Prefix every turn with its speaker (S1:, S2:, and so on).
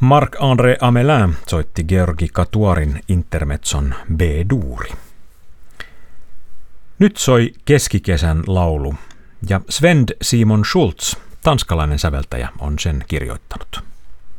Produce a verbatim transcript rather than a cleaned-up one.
S1: Marc-André Amelin soitti Georgi Catuarin intermezzon B-duuri. Nyt soi keskikesän laulu, ja Sven Simon Schultz, tanskalainen säveltäjä, on sen kirjoittanut.